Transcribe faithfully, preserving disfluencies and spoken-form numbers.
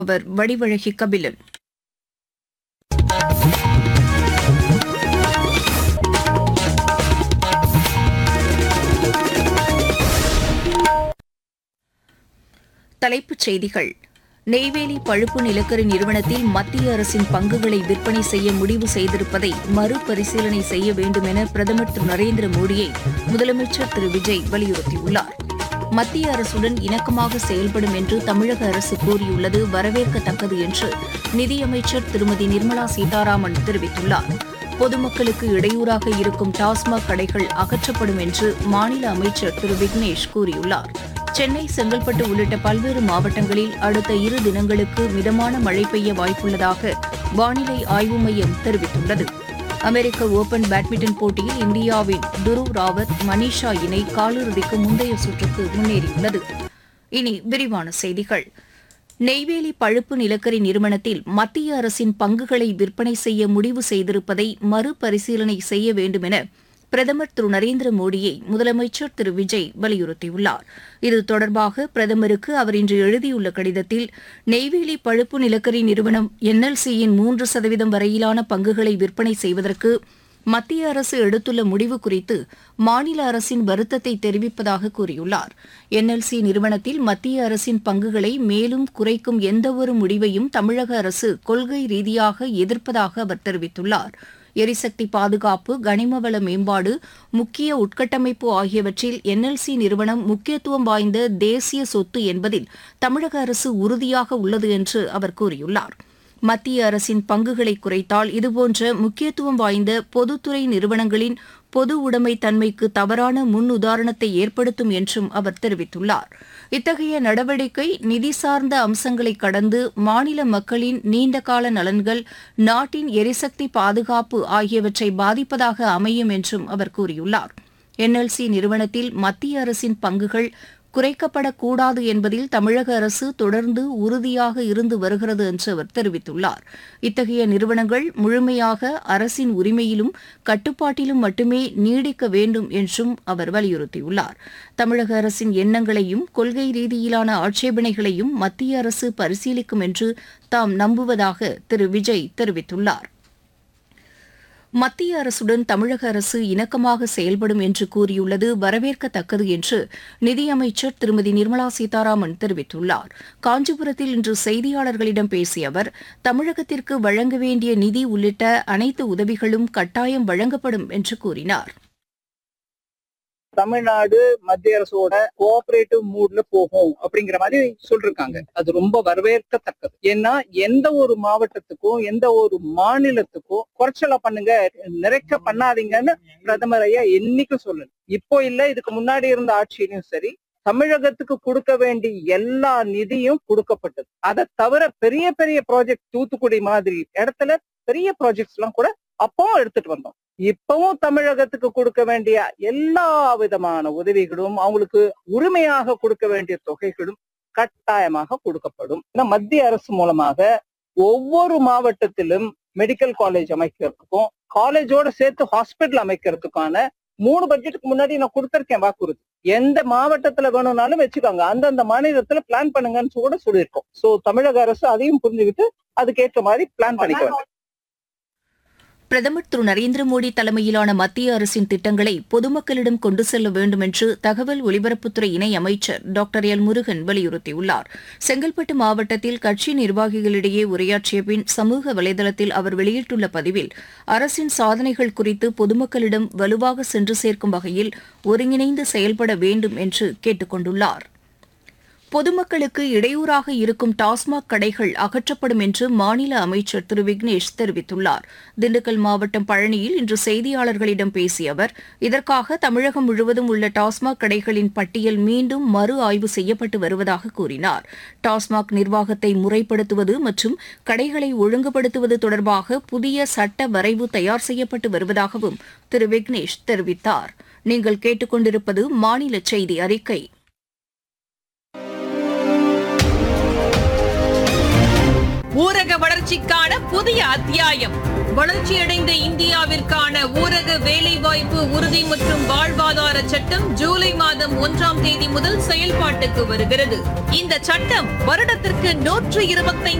அவர் வடிவழகி கபிலன். தலைப்புச் செய்திகள். நெய்வேலி பழுப்பு நிலக்கரி நிறுவனத்தில் மத்திய அரசின் பங்குகளை விற்பனை செய்ய முடிவு செய்திருப்பதை மறுபரிசீலனை செய்ய வேண்டும் என பிரதமர் திரு நரேந்திர மோடியை முதலமைச்சர் திரு விஜய் வலியுறுத்தியுள்ளார். மத்திய அரசுடன் இணக்கமாக செயல்படும் என்று தமிழக அரசு கூறியுள்ளது வரவேற்கத்தக்கது என்று நிதியமைச்சர் திருமதி நிர்மலா சீதாராமன் தெரிவித்துள்ளார். பொதுமக்களுக்கு இடையூறாக இருக்கும் டாஸ்மாக் கடைகள் அகற்றப்படும் என்று மாநில அமைச்சர் திரு விக்னேஷ் கூறியுள்ளார். சென்னை, செங்கல்பட்டு உள்ளிட்ட பல்வேறு மாவட்டங்களில் அடுத்த இரு தினங்களுக்கு மிதமான மழை பெய்ய வாய்ப்புள்ளதாக வானிலை ஆய்வு மையம் தெரிவித்துள்ளது. அமெரிக்க ஓபன் பேட்மிண்டன் போட்டியில் இந்தியாவின் துருவ் ராவத், மனிஷா இணை காலிறுதிக்கு முந்தைய சுற்றுக்கு முன்னேறியுள்ளது. இனி விரிவான செய்திகள். நெய்வேலி பழுப்பு நிலக்கரி நிறுவனத்தில் மத்திய அரசின் பங்குகளை விற்பனை செய்ய முடிவு செய்திருப்பதை மறுபரிசீலனை செய்ய வேண்டும் என பிரதமர் திரு நரேந்திர மோடியை முதலமைச்சர் திரு விஜய் வலியுறுத்தியுள்ளார். இது தொடர்பாக பிரதமருக்கு அவர் இன்று எழுதியுள்ள கடிதத்தில், நெய்வேலி பழுப்பு நிலக்கரி நிறுவனம் என்எல்சியின் மூன்று சதவீதம் வரையிலான பங்குகளை விற்பனை செய்வதற்கு மத்திய அரசு எடுத்துள்ள முடிவு குறித்து மாநில அரசின் வருத்தத்தை தெரிவிப்பதாக கூறியுள்ளார். என்எல்சி நிறுவனத்தில் மத்திய அரசின் பங்குகளை மேலும் குறைக்கும் எந்தவொரு முடிவையும் தமிழக அரசு கொள்கை ரீதியாக எதிர்ப்பதாக அவர் தெரிவித்துள்ளார். எரிசக்தி பாதுகாப்பு, கனிமவள மேம்பாடு, முக்கிய உட்கட்டமைப்பு ஆகியவற்றில் என்எல்சி நிறுவனம் முக்கியத்துவம் வாய்ந்த தேசிய சொத்து என்பதில் தமிழக அரசு உறுதியாக உள்ளது என்று அவர் கூறியுள்ளார். மத்திய அரசின் பங்குகளை குறைத்தால் இதுபோன்ற முக்கியத்துவம் வாய்ந்த பொதுத்துறை நிறுவனங்களின் பொது உடைமை தன்மைக்கு தவறான முன் உதாரணத்தை ஏற்படுத்தும் என்றும் அவர் தெரிவித்துள்ளார். இத்தகைய நடவடிக்கை நிதி சார்ந்த அம்சங்களை கடந்து மாநில மக்களின் நீண்டகால நலன்கள், நாட்டின் எரிசக்தி பாதுகாப்பு ஆகியவற்றை பாதிப்பதாக அமையும் என்றும் அவர் கூறியுள்ளார். என்எல்சி நிறுவனத்தில் மத்திய அரசின் பங்குகள் குறைக்கப்படக்கூடாது என்பதில் தமிழக அரசு தொடர்ந்து உறுதியாக இருந்து வருகிறது என்று அவர் தெரிவித்துள்ளார். இத்தகைய நிறுவனங்கள் முழுமையாக அரசின் உரிமையிலும் கட்டுப்பாட்டிலும் மட்டுமே நீடிக்க வேண்டும் என்றும் அவர் வலியுறுத்தியுள்ளார். தமிழக அரசின் எண்ணங்களையும் கொள்கை ரீதியிலான ஆட்சேபனைகளையும் மத்திய அரசு பரிசீலிக்கும் என்று தாம் நம்புவதாக திரு விஜய் தெரிவித்துள்ளார். மத்திய அரசுடன் தமிழக அரசு இணக்கமாக செயல்படும் என்று கூறியுள்ளது வரவேற்கத்தக்கது என்று நிதியமைச்சர் திருமதி நிர்மலா சீதாராமன் தெரிவித்துள்ளார். காஞ்சிபுரத்தில் இன்று செய்தியாளர்களிடம் பேசிய அவர், தமிழகத்திற்கு வழங்க வேண்டிய நிதி உள்ளிட்ட அனைத்து உதவிகளும் கட்டாயம் வழங்கப்படும் என்று கூறினார். தமிழ்நாடு மத்திய அரசோட கோஆபரேட்டிவ் மூட்ல போகும் அப்படிங்கிற மாதிரி சொல்லிருக்காங்க. அது ரொம்ப வரவேற்கத்தக்கது. ஏன்னா எந்த ஒரு மாவட்டத்துக்கும் எந்த ஒரு மாநிலத்துக்கும் குறைச்சலா பண்ணுங்க, நிறைக்க பண்ணாதீங்கன்னு பிரதமர் ஐயா என்னைக்கும் சொல்லல. இப்போ இல்ல, இதுக்கு முன்னாடி இருந்த ஆட்சியிலும் சரி, தமிழகத்துக்கு கொடுக்க வேண்டிய எல்லா நிதியும் கொடுக்கப்பட்டது. அதை தவிர பெரிய பெரிய ப்ராஜெக்ட், தூத்துக்குடி மாதிரி இடத்துல பெரிய ப்ராஜெக்ட்ஸ் எல்லாம் கூட அப்பவும் எடுத்துட்டு வந்தோம். இப்பவும் தமிழகத்துக்கு கொடுக்க வேண்டிய எல்லா விதமான உதவிகளும், அவங்களுக்கு உரிமையாக கொடுக்க வேண்டிய தொகைகளும் கட்டாயமாக கொடுக்கப்படும். மத்திய அரசு மூலமாக ஒவ்வொரு மாவட்டத்திலும் மெடிக்கல் காலேஜ் அமைக்கிறதுக்கும் காலேஜோட சேர்த்து ஹாஸ்பிட்டல் அமைக்கிறதுக்கான மூணு பட்ஜெட்டுக்கு முன்னாடி நான் கொடுத்திருக்கேன் வாக்குறுதி. எந்த மாவட்டத்துல வேணும்னாலும் வச்சுக்கோங்க, அந்தந்த மாநிலத்துல பிளான் பண்ணுங்கன்னு கூட சொல்லியிருக்கோம். சோ தமிழக அரசு அதையும் புரிஞ்சுக்கிட்டு அதுக்கேற்ற மாதிரி பிளான் பண்ணிக்க வேண்டும். பிரதமர் திரு நரேந்திர மோடி தலைமையிலான மத்திய அரசின் திட்டங்களை பொதுமக்களிடம் கொண்டு செல்ல வேண்டும் என்று தகவல் ஒலிபரப்புத்துறை இணை அமைச்சர் டாக்டர் எல் முருகன் வலியுறுத்தியுள்ளார். செங்கல்பட்டு மாவட்டத்தில் கட்சி நிர்வாகிகளிடையே உரையாற்றிய பின் சமூக வலைதளத்தில் அவர் வெளியிட்டுள்ள பதிவில், அரசின் சாதனைகள் குறித்து பொதுமக்களிடம் வலுவாக சென்று சேர்க்கும் வகையில் ஒருங்கிணைந்து செயல்பட வேண்டும் என்று கேட்டுக் கொண்டுள்ளார். பொதுமக்களுக்கு இடையூறாக இருக்கும் டாஸ்மாக் கடைகள் அகற்றப்படும் என்று மாநில அமைச்சர் திரு விக்னேஷ் தெரிவித்துள்ளார். திண்டுக்கல் மாவட்டம் பழனியில் இன்று செய்தியாளர்களிடம் பேசிய அவர், இதற்காக தமிழகம் முழுவதும் உள்ள டாஸ்மாக் கடைகளின் பட்டியல் மீண்டும் மறு ஆய்வு செய்யப்பட்டு வருவதாக கூறினார். டாஸ்மாக் நிர்வாகத்தை முறைப்படுத்துவது மற்றும் கடைகளை ஒழுங்குபடுத்துவது தொடர்பாக புதிய சட்ட வரைவு தயார் செய்யப்பட்டு வருவதாகவும் திரு விக்னேஷ் தெரிவித்தார். நீங்கள் கேட்டுக்கொண்டிருப்பது மாநில செய்தி அறிக்கை. ஊரை ஊரக வளர்ச்சிக்கான புதிய அத்தியாயம். வளர்ச்சியடைந்த இந்தியாவிற்கான ஊரக வேலைவாய்ப்பு உறுதி மற்றும் வாழ்வாதார சட்டம் ஜூலை மாதம் ஒன்றாம் தேதி முதல் செயல்பாட்டுக்கு வருகிறது. இந்த சட்டம் வருடத்திற்கு நூற்று இருபத்தைந்து